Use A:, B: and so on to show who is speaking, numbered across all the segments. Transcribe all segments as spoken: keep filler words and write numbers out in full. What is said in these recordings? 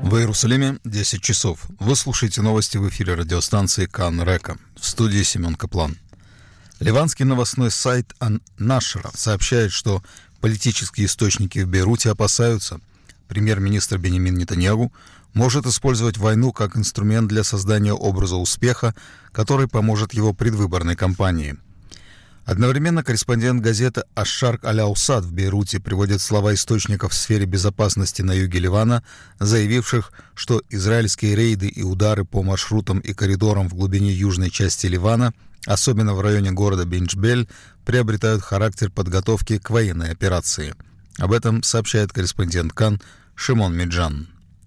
A: В Иерусалиме десять часов. Вы слушаете новости в эфире радиостанции Кан Река. В студии Семен Каплан. Ливанский новостной сайт Ан-Нашра сообщает, что политические источники в Бейруте опасаются, премьер-министр Беньямин Нетаньяху может использовать войну как инструмент для создания образа успеха, который поможет его предвыборной кампании. Одновременно корреспондент газеты «Аш-Шарк аль-Аусад» в Бейруте приводит слова источников в сфере безопасности на юге Ливана, заявивших, что израильские рейды и удары по маршрутам и коридорам в глубине южной части Ливана, особенно в районе города Бен-Джбель, приобретают характер подготовки к военной операции. Об этом сообщает корреспондент Кан Шимон Меджан.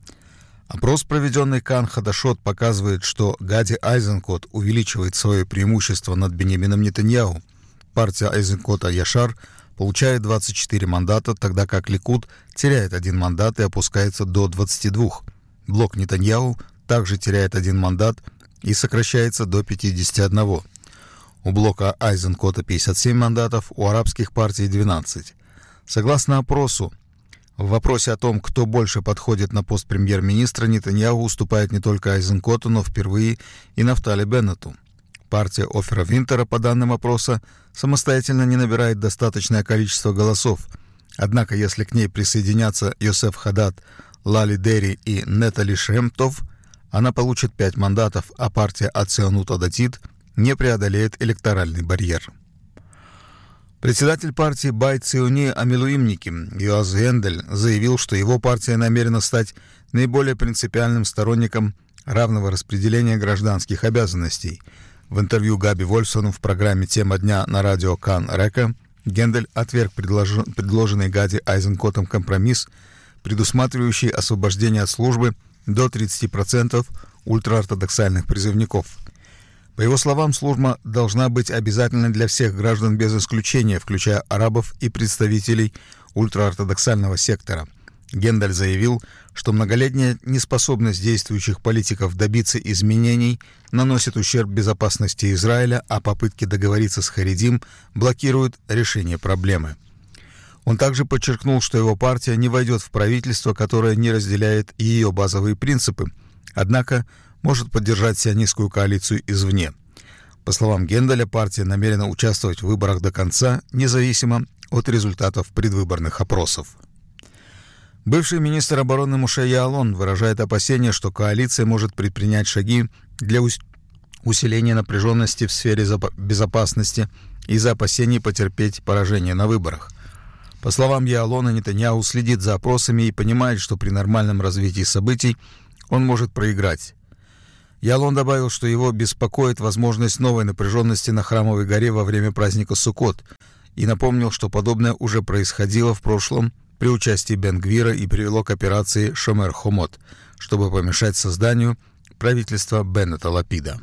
A: Опрос, проведенный Кан Хадашот, показывает, что Гади Айзенкот увеличивает свое преимущество над Беньямином Нетаньяху. Партия Айзенкота Яшар получает двадцать четыре мандата, тогда как Ликуд теряет один мандат и опускается до двадцати двух. Блок Нетаньяху также теряет один мандат и сокращается до пятидесяти одного. У блока Айзенкота пятьдесят семь мандатов, у арабских партий двенадцать. Согласно опросу, в вопросе о том, кто больше подходит на пост премьер-министра, Нетаньяху уступает не только Айзенкоту, но впервые и Нафтали Беннету. Партия Офера Винтера, по данным опроса, самостоятельно не набирает достаточное количество голосов. Однако, если к ней присоединятся Йосеф Хадад, Лали Дери и Нетали Шемтов, она получит пять мандатов, а партия Ационут Адатит не преодолеет электоральный барьер. Председатель партии Байт Циони Амилуимники Йоаз Гендель заявил, что его партия намерена стать наиболее принципиальным сторонником равного распределения гражданских обязанностей. В интервью Габи Вольфсону в программе «Тема дня» на радио Кан Река Гендель отверг предложен, предложенный Гади Айзенкотом компромисс, предусматривающий освобождение от службы до тридцати процентов ультраортодоксальных призывников. По его словам, служба должна быть обязательной для всех граждан без исключения, включая арабов и представителей ультраортодоксального сектора. Гендель заявил, что многолетняя неспособность действующих политиков добиться изменений наносит ущерб безопасности Израиля, а попытки договориться с Харидим блокируют решение проблемы. Он также подчеркнул, что его партия не войдет в правительство, которое не разделяет ее базовые принципы, однако может поддержать сионистскую коалицию извне. По словам Генделя, партия намерена участвовать в выборах до конца, независимо от результатов предвыборных опросов. Бывший министр обороны Моше Яалон выражает опасения, что коалиция может предпринять шаги для усиления напряженности в сфере безопасности из-за опасений потерпеть поражение на выборах. По словам Яалона, Нетаньяху следит за опросами и понимает, что при нормальном развитии событий он может проиграть. Яалон добавил, что его беспокоит возможность новой напряженности на Храмовой горе во время праздника Суккот, и напомнил, что подобное уже происходило в прошлом при участии Бен-Гвира и привело к операции Шомер-Хомот, чтобы помешать созданию правительства Беннета Лапида.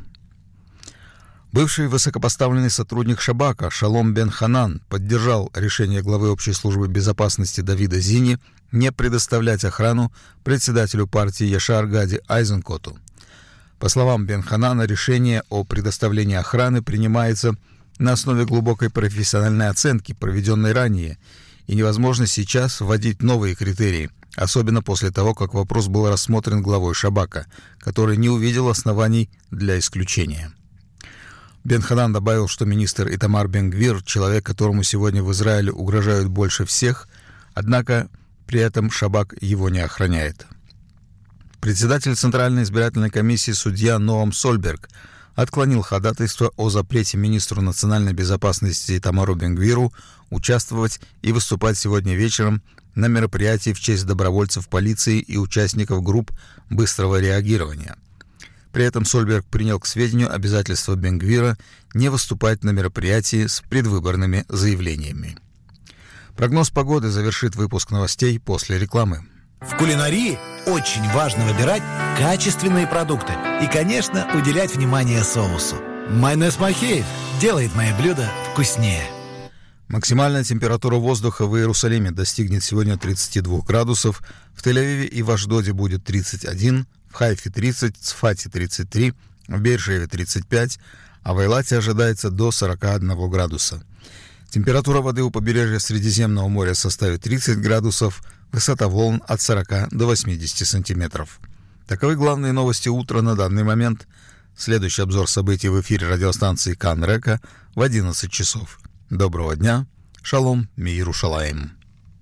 A: Бывший высокопоставленный сотрудник Шабака Шалом Бен-Ханан поддержал решение главы общей службы безопасности Давида Зини не предоставлять охрану председателю партии Яшар Гади Айзенкоту. По словам Бен-Ханана, решение о предоставлении охраны принимается на основе глубокой профессиональной оценки, проведенной ранее, и невозможно сейчас вводить новые критерии, особенно после того, как вопрос был рассмотрен главой Шабака, который не увидел оснований для исключения. Бен-Ханан добавил, что министр Итамар Бен-Гвир – человек, которому сегодня в Израиле угрожают больше всех, однако при этом Шабак его не охраняет. Председатель Центральной избирательной комиссии судья Ноам Сольберг отклонил ходатайство о запрете министру национальной безопасности Итамару Бен-Гвиру участвовать и выступать сегодня вечером на мероприятии в честь добровольцев полиции и участников групп быстрого реагирования. При этом Сольберг принял к сведению обязательство Бен-Гвира не выступать на мероприятии с предвыборными заявлениями. Прогноз погоды завершит выпуск новостей после рекламы.
B: В кулинарии очень важно выбирать качественные продукты и, конечно, уделять внимание соусу. Майонез Махеев делает мои блюда вкуснее.
A: Максимальная температура воздуха в Иерусалиме достигнет сегодня тридцати двух градусов, в Тель-Авиве и в Ашдоде будет тридцать один, в Хайфе тридцать, в Цфате тридцать три, в Бейр-Шеве тридцать пять, а в Эйлате ожидается до сорока одного градуса. Температура воды у побережья Средиземного моря составит тридцать градусов, высота волн от сорока до восьмидесяти сантиметров. Таковы главные новости утра на данный момент. Следующий обзор событий в эфире радиостанции Кан Река в одиннадцать часов. Доброго дня. Шалом, мир Иерушалаим.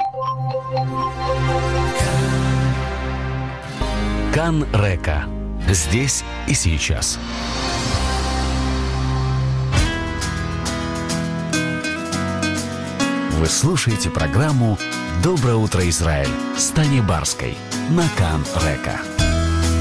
C: Кан Река. Здесь и сейчас. Вы слушаете программу «Доброе утро, Израиль» с Таней Барской на Кан Река.